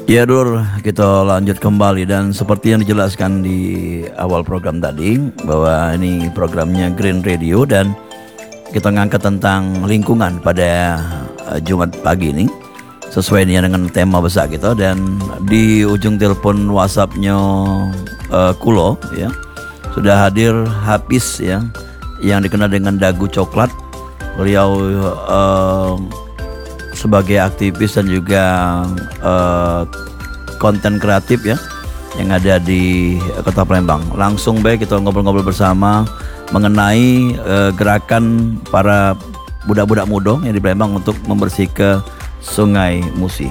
Ya Dur, kita lanjut kembali dan seperti yang dijelaskan di awal program tadi bahwa ini programnya Green Radio dan kita ngangkat tentang lingkungan pada Jumat pagi ini sesuai dengan tema besar kita. Dan di ujung telepon WhatsAppnya Kulo ya sudah hadir Hafiz ya, yang dikenal dengan Dagu Coklat. Beliau sebagai aktivis dan juga konten kreatif ya yang ada di Kota Palembang. Langsung baik kita ngobrol-ngobrol bersama mengenai gerakan para budak-budak muda yang di Palembang untuk membersih ke Sungai Musi.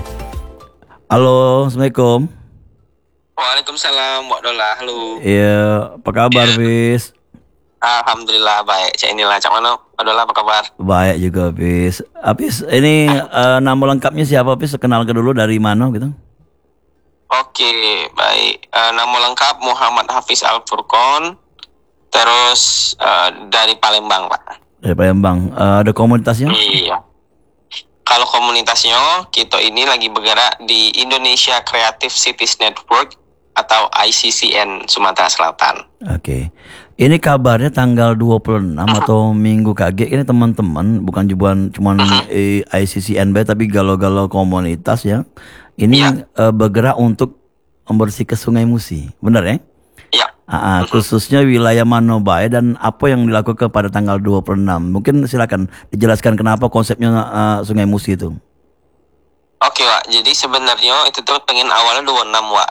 Halo, Assalamualaikum. Waalaikumsalam, Wak Dola. Halo. Iya, apa kabar, Fis? Alhamdulillah baik. Cak inilah, Cak mana? Wak Dola apa kabar? Baik juga, Fis. Fis, ini nama lengkapnya siapa, Fis? Kenalkan dulu dari mana gitu? Oke, baik. Nama lengkap Muhammad Hafiz Al-Furqon. Terus dari Palembang, Pak. Dari Palembang. Ada komunitasnya? Iya. Kalau komunitasnya, kita ini lagi bergerak di Indonesia Creative Cities Network atau ICCN Sumatera Selatan. Oke. Ini kabarnya tanggal 26 atau minggu kaget ini teman-teman, bukan cuman ICCN tapi galau-galau komunitas ya. Ini bergerak untuk membersih ke Sungai Musi. Benar ya? Iya. Khususnya wilayah Manobae, dan apa yang dilakukan pada tanggal 26. Mungkin silakan dijelaskan kenapa konsepnya Sungai Musi itu. Oke, Wak. Jadi sebenarnya itu tuh pengen awalnya 26, Wak.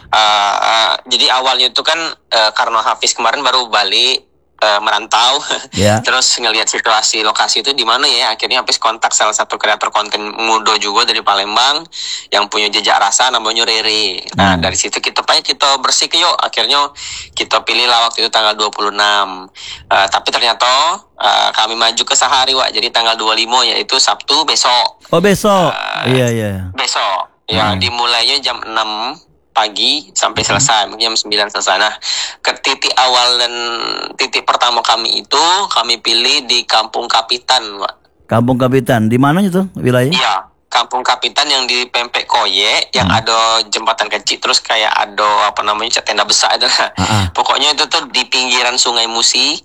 Jadi awalnya itu kan karena Hafiz kemarin baru balik merantau, terus ngelihat situasi lokasi itu di mana ya. Akhirnya Hafiz kontak salah satu kreator konten muda juga dari Palembang yang punya jejak rasa, namanya Rere. Nah dari situ kita bersih yuk. Akhirnya kita pilih lah waktu itu tanggal 26. Tapi ternyata kami maju ke sehari, Wak. Jadi tanggal 25 yaitu Sabtu besok. Oh besok? Iya. Besok. Ya dimulainya jam 6 pagi sampai selesai, mungkin jam 9 selesai. Nah, ke titik awal dan titik pertama kami itu kami pilih di Kampung Kapitan, Pak. Kampung Kapitan, di mana itu wilayah? Iya, Kampung Kapitan yang di Pempek Koye, yang ada jembatan kecil, terus kayak ada tenda besar itu. Pokoknya itu tuh di pinggiran Sungai Musi,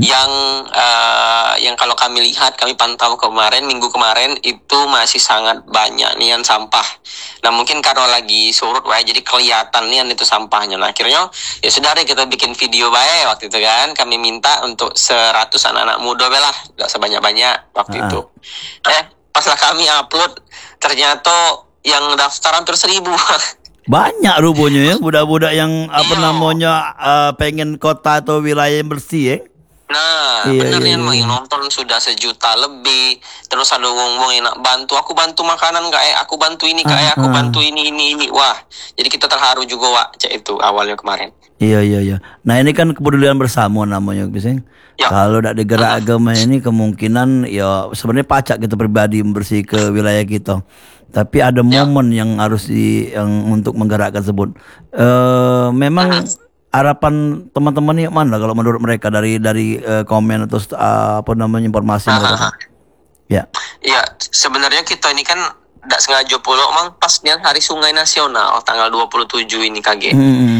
yang kalau kami lihat, kami pantau minggu kemarin itu masih sangat banyak nian sampah. Nah mungkin karena lagi surut, jadi kelihatan nian itu sampahnya. Nah akhirnya ya sudah deh kita bikin video baik waktu itu kan. Kami minta untuk 100 anak-anak muda lah, gak sebanyak-banyak waktu itu. Paslah kami upload, ternyata yang daftar hampir 1,000. Banyak rupanya ya budak-budak yang pengen kota atau wilayah yang bersih ya. Nah, benar yang nonton sudah 1 juta lebih. Terus ada wong-wong yang nak bantu, aku bantu makanan aku bantu ini aku bantu ini. Wah, jadi kita terharu juga, Wak, cek itu awalnya kemarin. Iya. Nah ini kan kepedulian bersama namanya, Bising. Ya. Kalau tidak digerak agama ini kemungkinan ya sebenarnya pacak kita pribadi membersih ke wilayah kita. Tapi ada momen yang harus untuk menggerakkan tersebut. Memang harapan teman-teman ini mana kalau menurut mereka dari komen atau informasi mereka? Ya, sebenarnya kita ini kan tidak sengaja pula emang pas hari Sungai Nasional tanggal 27 ini kaget.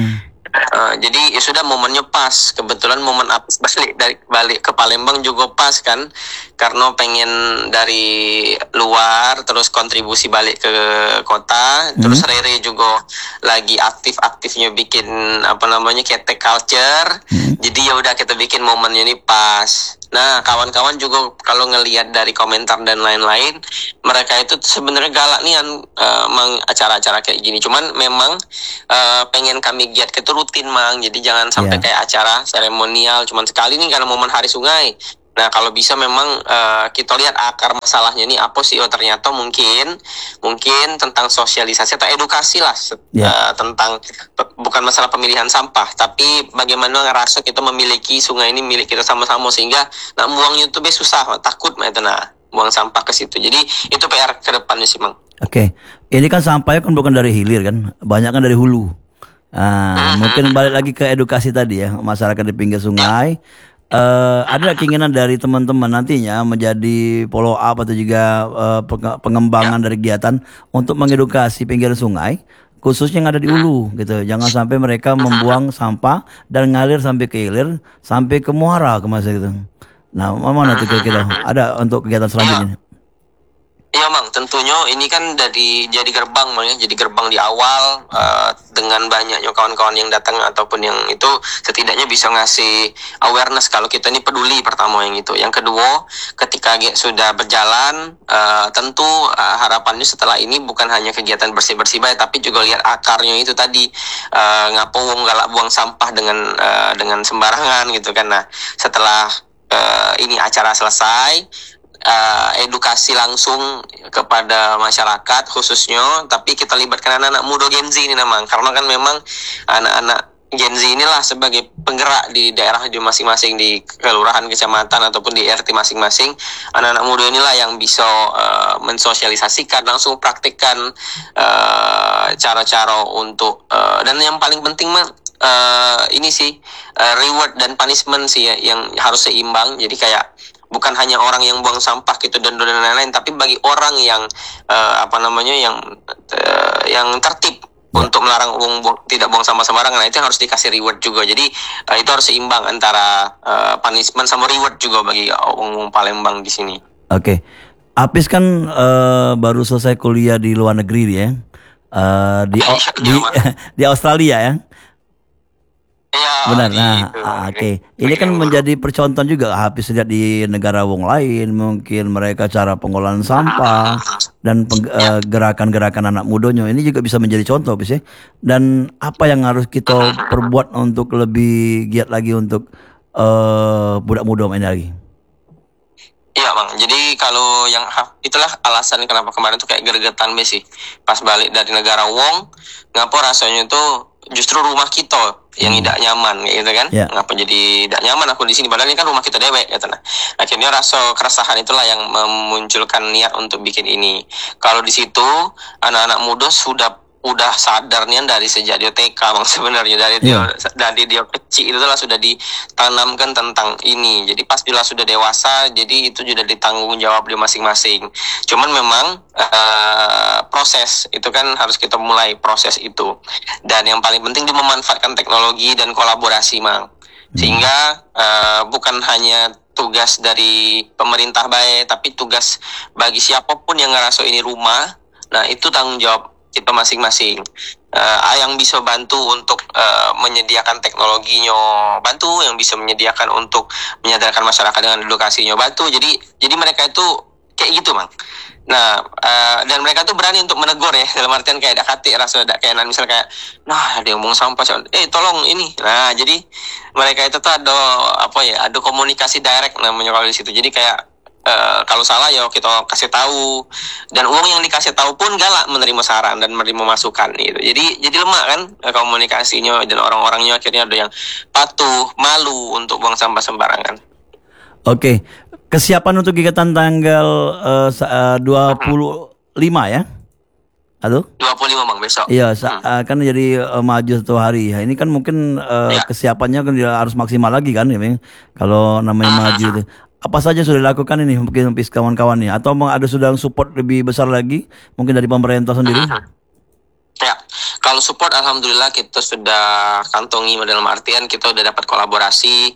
Jadi ya sudah momennya pas. Kebetulan momen Apis balik ke Palembang juga pas kan, karena pengen dari luar terus kontribusi balik ke kota. Terus Rere juga lagi aktifnya bikin ketek culture. Jadi ya udah kita bikin momennya ini pas. Nah kawan-kawan juga kalau ngelihat dari komentar dan lain-lain, mereka itu sebenarnya galak nih acara-acara kayak gini. Cuman memang pengen kami giat itu rutin, Mang. Jadi jangan sampai kayak acara seremonial cuman sekali nih karena momen Hari Sungai. Nah kalau bisa memang kita lihat akar masalahnya ini apa sih. Ternyata mungkin tentang sosialisasi atau edukasi lah tentang bukan masalah pemilihan sampah, tapi bagaimana ngerasa kita memiliki sungai ini milik kita sama-sama, sehingga nak buang YouTube susah, takut buang sampah ke situ. Jadi itu PR ke depannya sih, Mang. Oke. Ini kan sampahnya kan bukan dari hilir kan, banyak kan dari hulu. Mungkin balik lagi ke edukasi tadi ya, masyarakat di pinggir sungai. Ada keinginan dari teman-teman nantinya menjadi follow up atau juga pengembangan dari kegiatan untuk mengedukasi pinggir sungai khususnya yang ada di hulu gitu. Jangan sampai mereka membuang sampah dan ngalir sampai ke hilir, sampai ke muara ke masa gitu. Nah, mana tuh kira-kira ada untuk kegiatan selanjutnya? Iya Mang, tentunya ini kan jadi gerbang Mang ya, jadi gerbang di awal dengan banyaknya kawan-kawan yang datang ataupun yang itu setidaknya bisa ngasih awareness kalau kita ini peduli pertama yang itu. Yang kedua, ketika sudah berjalan tentu harapannya setelah ini bukan hanya kegiatan bersih-bersih baik tapi juga lihat akarnya itu tadi ngapa wong galak buang sampah dengan sembarangan gitu kan. Nah, setelah ini acara selesai edukasi langsung kepada masyarakat khususnya, tapi kita libatkan anak-anak muda Gen Z ini memang karena kan memang anak-anak Gen Z inilah sebagai penggerak di daerah masing-masing, di kelurahan, kecamatan ataupun di RT masing-masing. Anak-anak muda inilah yang bisa mensosialisasikan, langsung praktikkan cara-cara untuk dan yang paling penting ini sih reward dan punishment sih ya, yang harus seimbang. Jadi kayak bukan hanya orang yang buang sampah gitu dan lain-lain, tapi bagi orang yang yang tertib untuk melarang tidak buang sampah sembarangan, nah itu harus dikasih reward juga. Jadi itu harus seimbang antara punishment sama reward juga bagi orang Palembang di sini. Oke. Apis kan baru selesai kuliah di luar negeri ya. Di Australia ya. Ya, benar. Nah, oke. Ini kan menjadi percontohan juga. Habis lihat di negara wong lain, mungkin mereka cara pengolahan sampah dan gerakan-gerakan anak mudanya ini juga bisa menjadi contoh, bis ya. Dan apa yang harus kita perbuat untuk lebih giat lagi untuk budak muda ini lagi? Iya Bang, jadi kalau yang itulah alasan kenapa kemarin tuh kayak gregetan sih. Pas balik dari negara wong, ngapa rasanya tuh justru rumah kita yang tidak nyaman gitu kan. Ngapa jadi tidak nyaman aku di sini, padahal ini kan rumah kita dewek gitu. Nah, akhirnya rasa keresahan itulah yang memunculkan niat untuk bikin ini. Kalau di situ anak-anak muda udah sadar nih dari sejak dia TK Bang, sebenarnya dari dia kecil itu lah sudah ditanamkan tentang ini. Jadi pas bila sudah dewasa, jadi itu sudah ditanggung jawab dia masing-masing. Cuman memang proses itu kan harus kita mulai proses itu. Dan yang paling penting dia memanfaatkan teknologi dan kolaborasi Mang. Sehingga bukan hanya tugas dari pemerintah baik, tapi tugas bagi siapapun yang ngerasa ini rumah. Nah, itu tanggung jawab kita masing-masing. Yang bisa bantu untuk menyediakan teknologinya bantu, yang bisa menyediakan untuk menyadarkan masyarakat dengan edukasinya bantu. Jadi mereka itu kayak gitu Mang. Nah, dan mereka tuh berani untuk menegur ya, dalam artian kayak ada kati rasa ada kayak misal kayak nah ada yang buang sampah, tolong ini. Nah, jadi mereka itu tuh ada komunikasi direct namanya kalau di situ. Jadi kayak kalau salah ya kita kasih tahu, dan uang yang dikasih tahu pun galak menerima saran dan menerima masukan gitu. Jadi lemah kan komunikasinya, dan orang-orangnya akhirnya ada yang patuh, malu untuk buang sampah sembarangan. Oke. Kesiapan untuk kegiatan tanggal 25 ya? Halo? 25 Bang, besok. Iya, kan jadi maju satu hari. Ini kan mungkin kesiapannya kan harus maksimal lagi kan ya, kalau namanya maju itu. Apa saja sudah dilakukan ini mungkin kawan-kawan nih, atau ada sudah support lebih besar lagi mungkin dari pemerintah sendiri? Ya, kalau support alhamdulillah kita sudah kantongi, dalam artian kita udah dapat kolaborasi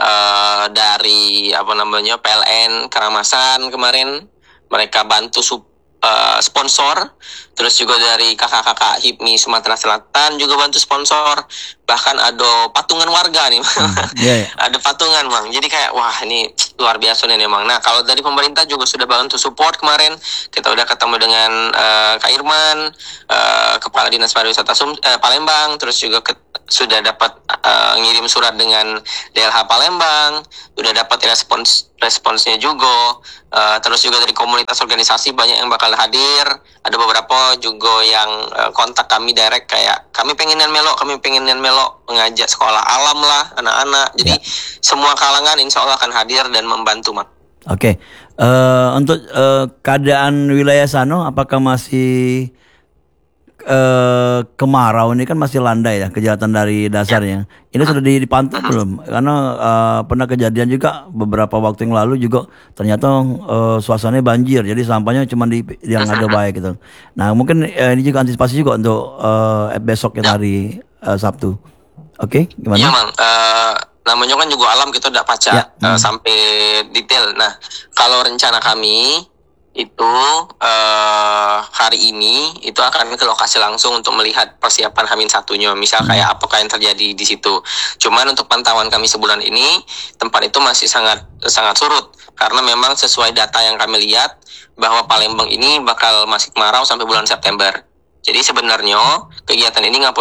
dari PLN Keramasan kemarin, mereka bantu sponsor, terus juga dari kakak-kakak HIPMI Sumatera Selatan juga bantu sponsor, bahkan ada patungan warga nih, ada patungan Bang. Jadi kayak wah ini luar biasa nih memang. Nah, kalau dari pemerintah juga sudah bantu support kemarin, kita udah ketemu dengan Kak Irman, Kepala Dinas Pariwisata Palembang, terus juga sudah dapat ngirim surat dengan DLH Palembang, sudah dapat responsnya juga. Terus juga dari komunitas organisasi banyak yang bakal hadir. Ada beberapa juga yang kontak kami direct kayak kami pengen melok mengajak sekolah alam lah anak-anak. Jadi semua kalangan insya Allah akan hadir dan membantu Mak. Oke. Untuk keadaan wilayah sana apakah masih kemarau ini kan masih landai ya kejahatan dari dasarnya. Ini sudah dipantau belum? Karena pernah kejadian juga beberapa waktu yang lalu juga ternyata suasananya banjir. Jadi sampahnya cuma yang ada baik gitu. Nah mungkin ini juga antisipasi juga untuk besok kita hari Sabtu. Oke, gimana? Iya Mang, namanya kan juga alam kita udah baca sampai detail. Nah kalau rencana kami itu hari ini itu akan ke lokasi langsung untuk melihat persiapan Hamin satunya, misal kayak apakah yang terjadi di situ. Cuman untuk pantauan kami sebulan ini tempat itu masih sangat surut karena memang sesuai data yang kami lihat bahwa Palembang ini bakal masih kemarau sampai bulan September. Jadi sebenarnya kegiatan ini kenapa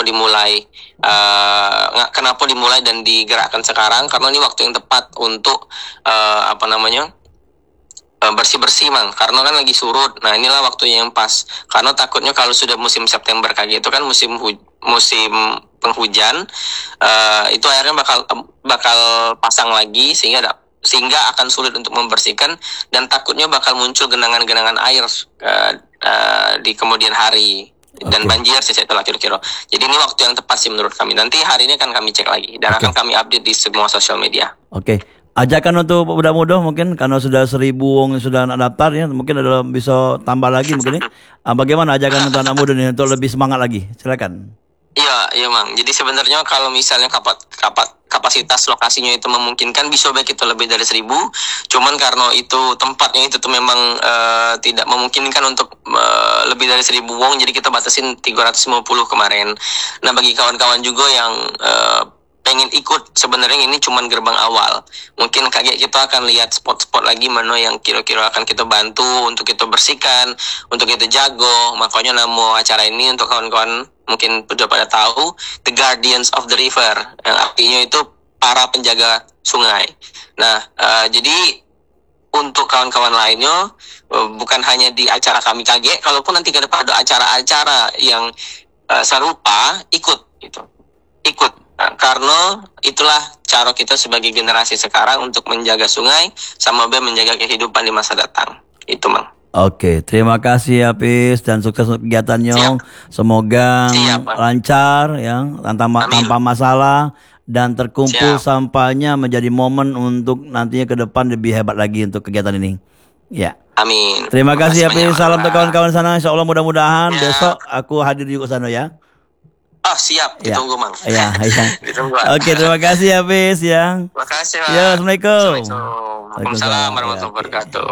dimulai dan digerakkan sekarang karena ini waktu yang tepat untuk bersih-bersih Mang, karena kan lagi surut. Nah inilah waktunya yang pas, karena takutnya kalau sudah musim September kayak gitu kan musim penghujan, itu airnya bakal pasang lagi sehingga akan sulit untuk membersihkan dan takutnya bakal muncul genangan-genangan air di kemudian hari dan banjir setelah kira-kira. Jadi ini waktu yang tepat sih menurut kami. Nanti hari ini akan kami cek lagi dan akan kami update di semua sosial media. Ajakan untuk muda-muda mungkin karena sudah 1.000 yang sudah daftar ya, mungkin ada bisa tambah lagi mungkin ya. Bagaimana ajakan untuk anak muda nih untuk lebih semangat lagi? Silakan. Iya Mang. Jadi sebenarnya kalau misalnya kapasitas lokasinya itu memungkinkan bisa baik itu lebih dari 1.000. Cuman karena itu tempatnya itu tuh memang tidak memungkinkan untuk lebih dari 1.000 wong, jadi kita batasin 350 kemarin. Nah bagi kawan-kawan juga yang pengen ikut, sebenarnya ini cuma gerbang awal. Mungkin kayak kita akan lihat spot-spot lagi mana yang kira-kira akan kita bantu untuk kita bersihkan, untuk kita jago. Makanya nama acara ini untuk kawan-kawan mungkin sudah pada tahu, The Guardians of the River, yang artinya itu para penjaga sungai. Nah, jadi untuk kawan-kawan lainnya, bukan hanya di acara kami KG, kalaupun nanti ada acara-acara yang serupa, ikut. Nah, karena itulah cara kita sebagai generasi sekarang untuk menjaga sungai sama menjaga kehidupan di masa datang. Itu Mang. Oke, terima kasih Hafiz dan sukses untuk kegiatannya. Semoga lancar ya, tanpa masalah dan terkumpul sampahnya menjadi momen untuk nantinya ke depan lebih hebat lagi untuk kegiatan ini. Ya. Amin. Terima kasih Hafiz. Salam untuk kawan-kawan sana. Insyaallah mudah-mudahan besok aku hadir juga sana ya. Oh siap, ditunggu Mang. Iya. Ditunggu. Oke, terima kasih Hafiz ya. Terima kasih Mang. Ya, Assalamualaikum. Waalaikumsalam warahmatullahi wabarakatuh.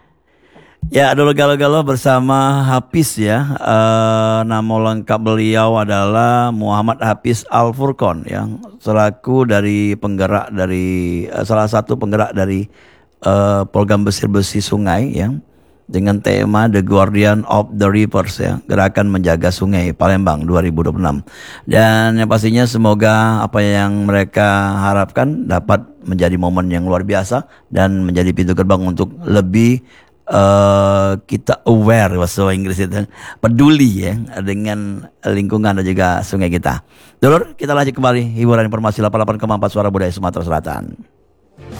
Ya, dulu galau-galau bersama Hafiz ya. Nama lengkap beliau adalah Muhammad Hafiz Al-Furqon yang selaku dari penggerak dari salah satu penggerak dari program bersih-bersih sungai ya. Dengan tema The Guardian of the Rivers ya, gerakan menjaga sungai Palembang 2026. Dan yang pastinya semoga apa yang mereka harapkan dapat menjadi momen yang luar biasa dan menjadi pintu gerbang untuk lebih kita aware bahasa Inggris itu, peduli ya dengan lingkungan dan juga sungai kita. Dulur, kita lanjut kembali hiburan informasi 88,4 Suara Budaya Sumatera Selatan.